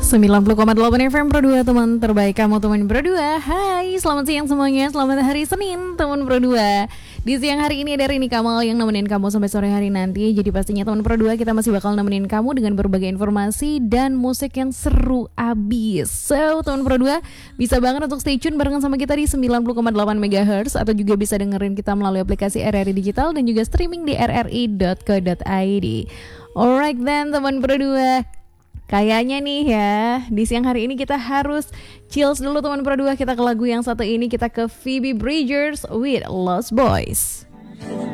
90,8 FM Pro 2, teman terbaik kamu, teman Pro 2. Hai, selamat siang semuanya, selamat hari Senin, teman Pro 2. Di siang hari ini ada Rini Kamal yang nemenin kamu sampai sore hari nanti. Jadi pastinya teman Pro 2 kita masih bakal nemenin kamu dengan berbagai informasi dan musik yang seru abis. So, teman Pro 2 bisa banget untuk stay tune barengan sama kita di 90,8 MHz, atau juga bisa dengerin kita melalui aplikasi RRI Digital dan juga streaming di rri.co.id. Alright then, teman Pro 2. Kayaknya nih ya, di siang hari ini kita harus chills dulu teman Pro 2. Kita ke lagu yang satu ini, kita ke Phoebe Bridgers with Lost Boys.